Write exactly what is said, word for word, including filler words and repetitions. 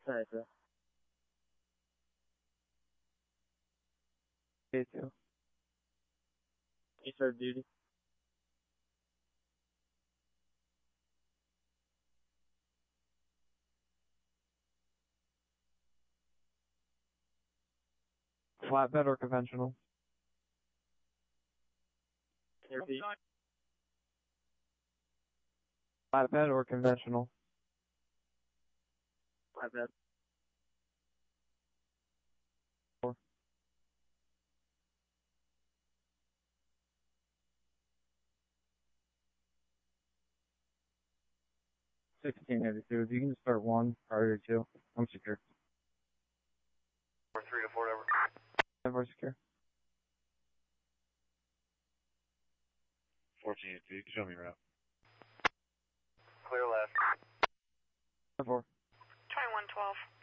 Alright, sir. K two. You serve duty. Flatbed or conventional? Can you repeat? Flatbed or conventional? Flatbed. Four. Sixteen eighty-two. If you can just start one prior to two, I'm secure. Four three to four over. Ever secure. Fourteen eighty-two. You can show me route. Clear left. Four. twenty-one twelve.